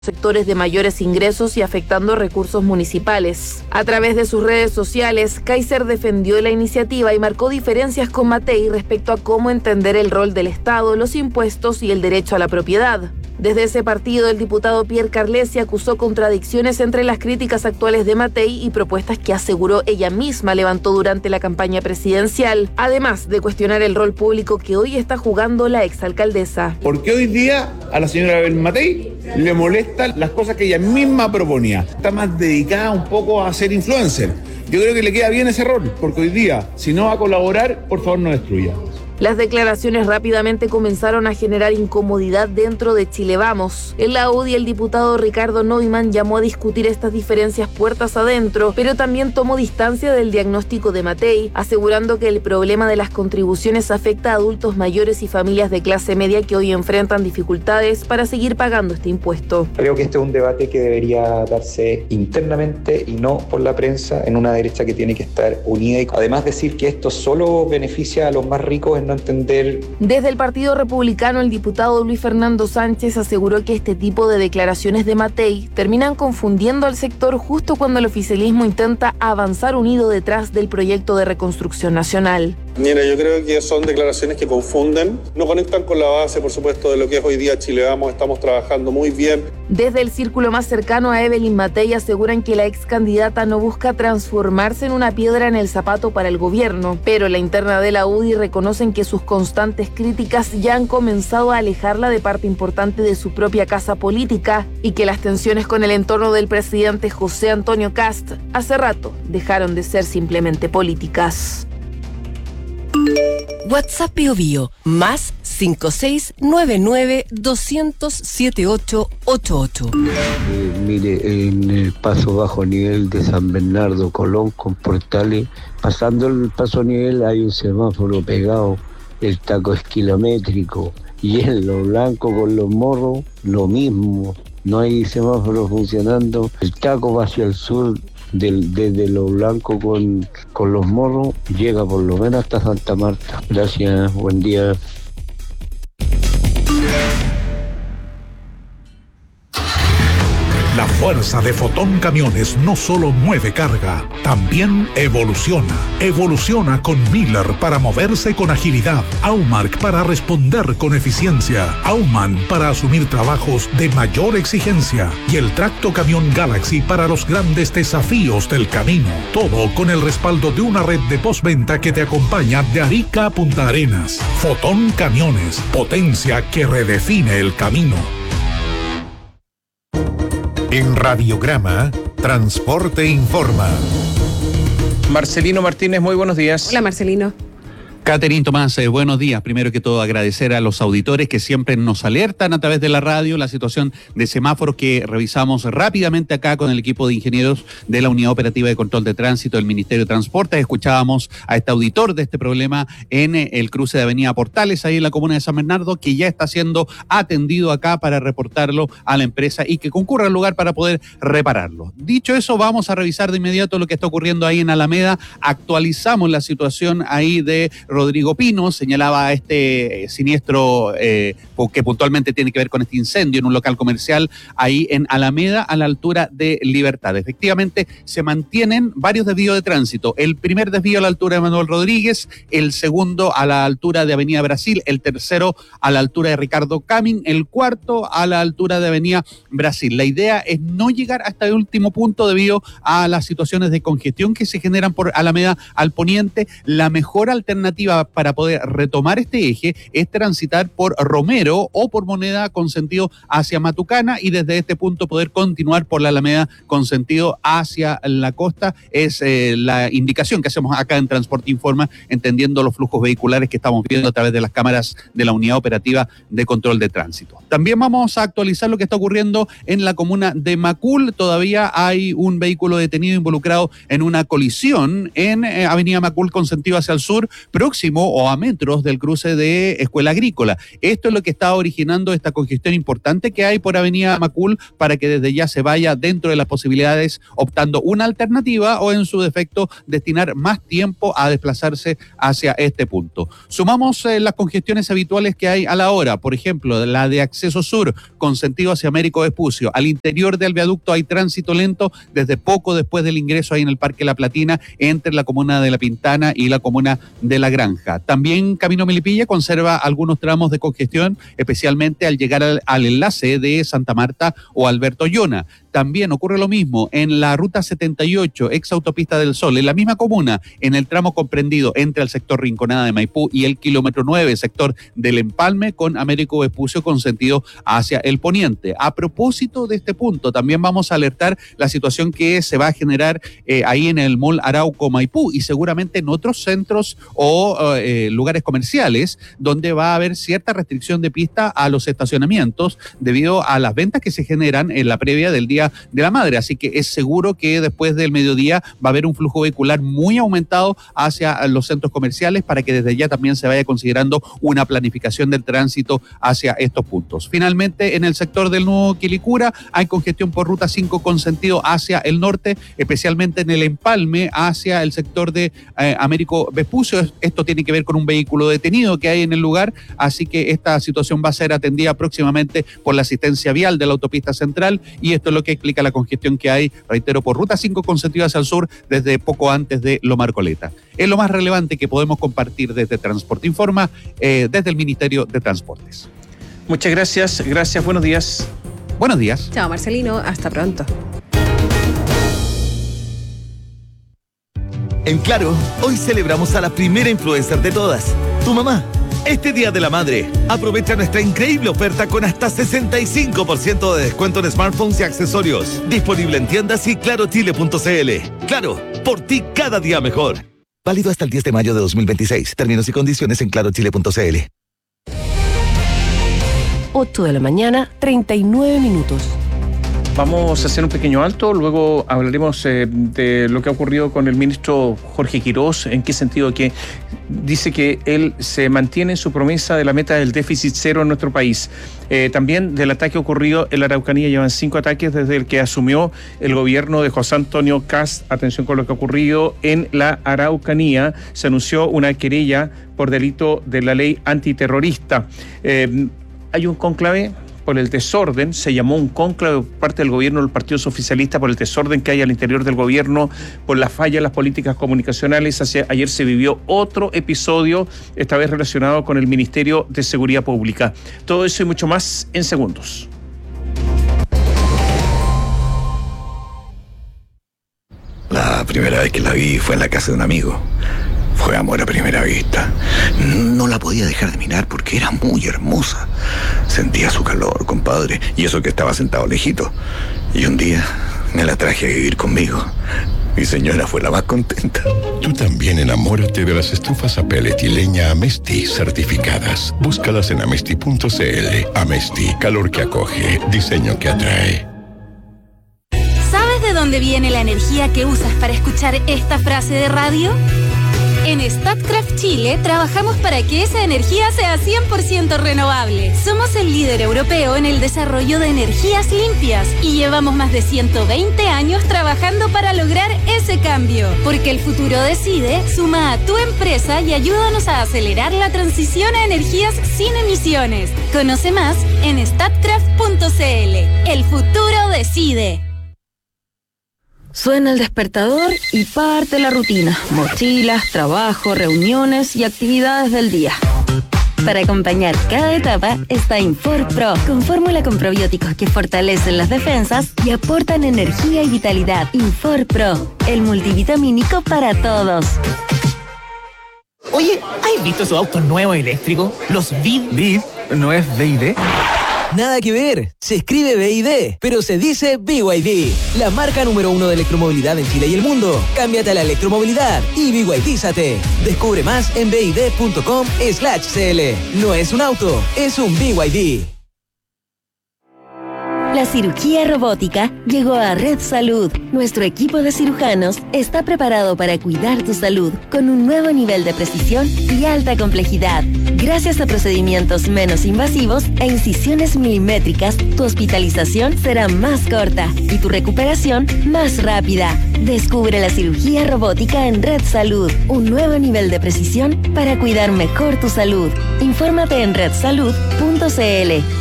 sectores de mayores ingresos y afectando recursos municipales. A través de sus redes sociales, Kaiser defendió la iniciativa y marcó diferencias con Matei respecto a cómo entender el rol del Estado, los impuestos y el derecho a la propiedad. Desde ese partido, el diputado Pierre Carlesi acusó contradicciones entre las críticas actuales de Matei y propuestas que aseguró ella misma levantó durante la campaña presidencial, además de cuestionar el rol público que hoy está jugando la exalcaldesa. ¿Por qué hoy día a la señora Abel Matei le molestan las cosas que ella misma proponía? Está más dedicada un poco a ser influencer. Yo creo que le queda bien ese rol, porque hoy día, si no va a colaborar, por favor no destruya. Las declaraciones rápidamente comenzaron a generar incomodidad dentro de Chile Vamos. En la UDI, el diputado Ricardo Neumann llamó a discutir estas diferencias puertas adentro, pero también tomó distancia del diagnóstico de Matei, asegurando que el problema de las contribuciones afecta a adultos mayores y familias de clase media que hoy enfrentan dificultades para seguir pagando este impuesto. Creo que este es un debate que debería darse internamente y no por la prensa, en una derecha que tiene que estar unida. Y además decir que esto solo beneficia a los más ricos es no entender. Desde el Partido Republicano, el diputado Luis Fernando Sánchez aseguró que este tipo de declaraciones de Matei terminan confundiendo al sector justo cuando el oficialismo intenta avanzar unido detrás del proyecto de reconstrucción nacional. Mira, yo creo que son declaraciones que confunden, no conectan con la base, por supuesto, de lo que es hoy día Chile Vamos. Estamos trabajando muy bien. Desde el círculo más cercano a Evelyn Matei aseguran que la ex candidata no busca transformarse en una piedra en el zapato para el gobierno, pero la interna de la UDI reconocen que sus constantes críticas ya han comenzado a alejarla de parte importante de su propia casa política y que las tensiones con el entorno del presidente José Antonio Kast hace rato dejaron de ser simplemente políticas. WhatsApp Bio Bio, más 5699-200-7888. Mire, en el paso bajo nivel de San Bernardo, Colón, con Portales, pasando el paso a nivel hay un semáforo pegado, el taco es kilométrico, y en lo blanco con los morros, lo mismo, no hay semáforo funcionando, el taco va hacia el sur, desde lo blanco con los morros, llega por lo menos hasta Santa Marta. Gracias, buen día. La fuerza de Fotón Camiones no solo mueve carga, también evoluciona. Evoluciona con Miller para moverse con agilidad, Aumark para responder con eficiencia, Aumann para asumir trabajos de mayor exigencia y el Tracto Camión Galaxy para los grandes desafíos del camino. Todo con el respaldo de una red de postventa que te acompaña de Arica a Punta Arenas. Fotón Camiones, potencia que redefine el camino. En Radiograma, Transporte Informa. Marcelino Martínez, muy buenos días. Hola, Marcelino. Catherine Tomás, buenos días. Primero que todo, agradecer a los auditores que siempre nos alertan a través de la radio la situación de semáforos que revisamos rápidamente acá con el equipo de ingenieros de la Unidad Operativa de Control de Tránsito del Ministerio de Transporte. Escuchábamos a este auditor de este problema en el cruce de Avenida Portales, ahí en la comuna de San Bernardo, que ya está siendo atendido acá para reportarlo a la empresa y que concurra al lugar para poder repararlo. Dicho eso, vamos a revisar de inmediato lo que está ocurriendo ahí en Alameda. Actualizamos la situación ahí de Rodrigo Pino, señalaba este siniestro que puntualmente tiene que ver con este incendio en un local comercial ahí en Alameda, a la altura de Libertad. Efectivamente, se mantienen varios desvíos de tránsito. El primer desvío a la altura de Manuel Rodríguez, el segundo a la altura de Avenida Brasil, el tercero a la altura de Ricardo Camin, el cuarto a la altura de Avenida Brasil. La idea es no llegar hasta el último punto debido a las situaciones de congestión que se generan por Alameda al poniente. La mejor alternativa para poder retomar este eje es transitar por Romero o por Moneda con sentido hacia Matucana y desde este punto poder continuar por la Alameda con sentido hacia la costa. Es la indicación que hacemos acá en Transporte Informa, entendiendo los flujos vehiculares que estamos viendo a través de las cámaras de la Unidad Operativa de Control de Tránsito. También vamos a actualizar lo que está ocurriendo en la comuna de Macul. Todavía hay un vehículo detenido involucrado en una colisión en Avenida Macul con sentido hacia el sur, próximo próximo o a metros del cruce de Escuela Agrícola. Esto es lo que está originando esta congestión importante que hay por Avenida Macul, para que desde ya se vaya dentro de las posibilidades, optando una alternativa o en su defecto destinar más tiempo a desplazarse hacia este punto. Sumamos las congestiones habituales que hay a la hora, por ejemplo, la de acceso sur con sentido hacia Américo Vespucio. Al interior del viaducto hay tránsito lento desde poco después del ingreso ahí en el Parque La Platina, entre la comuna de La Pintana y la comuna de La Granja. También Camino Melipilla conserva algunos tramos de congestión, especialmente al llegar al enlace de Santa Marta o Alberto Llona. También ocurre lo mismo en la ruta 78, ex autopista del Sol, en la misma comuna, en el tramo comprendido entre el sector Rinconada de Maipú y el kilómetro 9, sector del Empalme, con Américo Vespucio con sentido hacia el poniente. A propósito de este punto, también vamos a alertar la situación que se va a generar ahí en el Mall Arauco Maipú y seguramente en otros centros o lugares comerciales, donde va a haber cierta restricción de pista a los estacionamientos debido a las ventas que se generan en la previa del Día de la Madre. Así que es seguro que después del mediodía va a haber un flujo vehicular muy aumentado hacia los centros comerciales, para que desde ya también se vaya considerando una planificación del tránsito hacia estos puntos. Finalmente, en el sector del nudo Quilicura hay congestión por ruta 5 con sentido hacia el norte, especialmente en el Empalme hacia el sector de Américo Vespucio. Esto tiene que ver con un vehículo detenido que hay en el lugar, así que esta situación va a ser atendida próximamente por la asistencia vial de la autopista central, y esto es lo que explica la congestión que hay, reitero, por ruta 5 con sentido hacia el sur desde poco antes de Lomar Coleta. Es lo más relevante que podemos compartir desde Transporte Informa, desde el Ministerio de Transportes. Muchas gracias, buenos días. Buenos días. Chao, Marcelino, hasta pronto. En Claro, hoy celebramos a la primera influencer de todas, tu mamá. Este Día de la Madre, aprovecha nuestra increíble oferta con hasta 65% de descuento en smartphones y accesorios. Disponible en tiendas y clarochile.cl. Claro, por ti cada día mejor. Válido hasta el 10 de mayo de 2026. Términos y condiciones en clarochile.cl. 8 de la mañana, 39 minutos. Vamos a hacer un pequeño alto, luego hablaremos de lo que ha ocurrido con el ministro Jorge Quirós, en qué sentido que dice que él se mantiene en su promesa de la meta del déficit cero en nuestro país. También del ataque ocurrido en la Araucanía, llevan 5 ataques desde el que asumió el gobierno de José Antonio Kast. Atención con lo que ha ocurrido en la Araucanía, se anunció una querella por delito de la ley antiterrorista. Hay un cónclave por el desorden, se llamó un cónclave por parte del gobierno del Partido Socialista por el desorden que hay al interior del gobierno, por la falla en las políticas comunicacionales. Ayer se vivió otro episodio, esta vez relacionado con el Ministerio de Seguridad Pública. Todo eso y mucho más en segundos. La primera vez que la vi fue en la casa de un amigo. Fue amor a primera vista. No la podía dejar de mirar porque era muy hermosa. Sentía su calor, compadre, y eso que estaba sentado lejito. Y un día me la traje a vivir conmigo. Mi señora fue la más contenta. Tú también enamórate de las estufas a pellet y leña Amesti certificadas. Búscalas en amesti.cl. Amesti, calor que acoge, diseño que atrae. ¿Sabes de dónde viene la energía que usas para escuchar esta frase de radio? En Statkraft Chile trabajamos para que esa energía sea 100% renovable. Somos el líder europeo en el desarrollo de energías limpias y llevamos más de 120 años trabajando para lograr ese cambio. Porque el futuro decide, suma a tu empresa y ayúdanos a acelerar la transición a energías sin emisiones. Conoce más en statkraft.cl. El futuro decide. Suena el despertador y parte la rutina. Mochilas, trabajo, reuniones y actividades del día. Para acompañar cada etapa está Infor Pro, con fórmula con probióticos que fortalecen las defensas y aportan energía y vitalidad. Infor Pro, el multivitamínico para todos. Oye, ¿has visto esos autos nuevos eléctricos? Los BID. ¿BID? ¿No es BID? Nada que ver, se escribe BID, pero se dice BYD, la marca número 1 de electromovilidad en Chile y el mundo. Cámbiate a la electromovilidad y BYDízate. Descubre más en bid.com/cl. No es un auto, es un BYD. La cirugía robótica llegó a Red Salud. Nuestro equipo de cirujanos está preparado para cuidar tu salud con un nuevo nivel de precisión y alta complejidad. Gracias a procedimientos menos invasivos e incisiones milimétricas, tu hospitalización será más corta y tu recuperación más rápida. Descubre la cirugía robótica en Red Salud, un nuevo nivel de precisión para cuidar mejor tu salud. Infórmate en redsalud.cl.